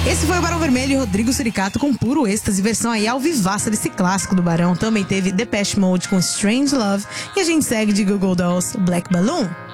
Esse foi o Barão Vermelho e Rodrigo Suricato com Puro Êxtase, versão aí ao vivaça desse clássico do Barão. Também teve Depeche Mode com Strange Love e a gente segue de Google Dolls, Black Balloon.